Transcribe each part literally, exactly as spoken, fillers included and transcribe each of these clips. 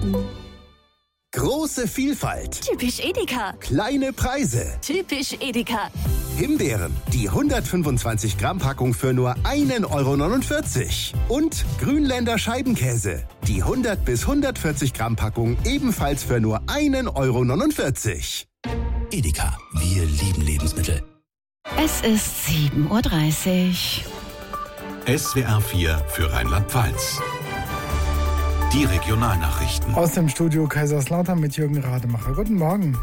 Große Vielfalt. Typisch Edeka. Kleine Preise. Typisch Edeka. Himbeeren, die hundertfünfundzwanzig Gramm Packung für nur einen Euro neunundvierzig. Und Grünländer Scheibenkäse, die hundert bis hundertvierzig Gramm Packung ebenfalls für nur einen Euro neunundvierzig. Edeka, wir lieben Lebensmittel. Es ist sieben Uhr dreißig. S W R vier für Rheinland-Pfalz. Die Regionalnachrichten. Aus dem Studio Kaiserslautern mit Jürgen Rademacher. Guten Morgen.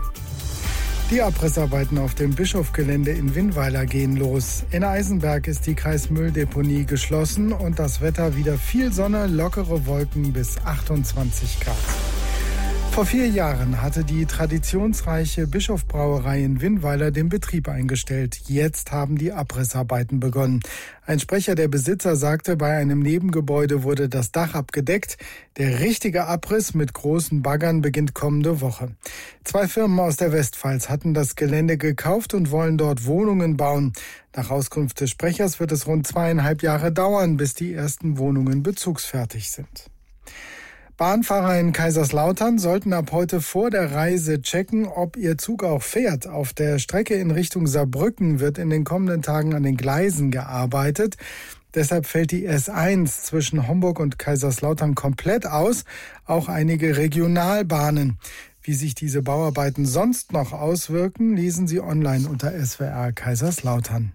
Die Abrissarbeiten auf dem Bischofgelände in Winnweiler gehen los. In Eisenberg ist die Kreismülldeponie geschlossen und das Wetter wieder viel Sonne, lockere Wolken bis achtundzwanzig Grad. Vor vier Jahren hatte die traditionsreiche Bischof-Brauerei in Winnweiler den Betrieb eingestellt. Jetzt haben die Abrissarbeiten begonnen. Ein Sprecher der Besitzer sagte, bei einem Nebengebäude wurde das Dach abgedeckt. Der richtige Abriss mit großen Baggern beginnt kommende Woche. Zwei Firmen aus der Westpfalz hatten das Gelände gekauft und wollen dort Wohnungen bauen. Nach Auskunft des Sprechers wird es rund zweieinhalb Jahre dauern, bis die ersten Wohnungen bezugsfertig sind. Bahnfahrer in Kaiserslautern sollten ab heute vor der Reise checken, ob ihr Zug auch fährt. Auf der Strecke in Richtung Saarbrücken wird in den kommenden Tagen an den Gleisen gearbeitet. Deshalb fällt die S eins zwischen Homburg und Kaiserslautern komplett aus, auch einige Regionalbahnen. Wie sich diese Bauarbeiten sonst noch auswirken, lesen Sie online unter S W R Kaiserslautern.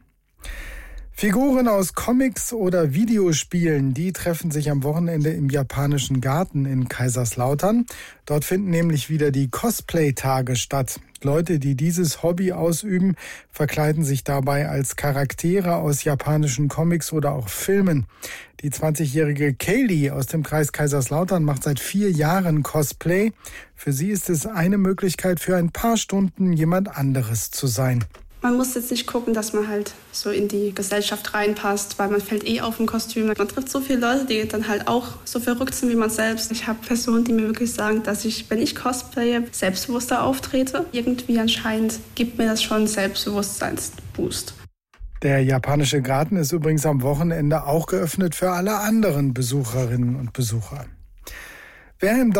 Figuren aus Comics oder Videospielen, die treffen sich am Wochenende im Japanischen Garten in Kaiserslautern. Dort finden nämlich wieder die Cosplay-Tage statt. Leute, die dieses Hobby ausüben, verkleiden sich dabei als Charaktere aus japanischen Comics oder auch Filmen. Die zwanzigjährige Kaylee aus dem Kreis Kaiserslautern macht seit vier Jahren Cosplay. Für sie ist es eine Möglichkeit, für ein paar Stunden jemand anderes zu sein. Man muss jetzt nicht gucken, dass man halt so in die Gesellschaft reinpasst, weil man fällt eh auf im Kostüm. Man trifft so viele Leute, die dann halt auch so verrückt sind wie man selbst. Ich habe Personen, die mir wirklich sagen, dass ich, wenn ich cosplaye, selbstbewusster auftrete. Irgendwie anscheinend gibt mir das schon einen Selbstbewusstseinsboost. Der Japanische Garten ist übrigens am Wochenende auch geöffnet für alle anderen Besucherinnen und Besucher. Wer im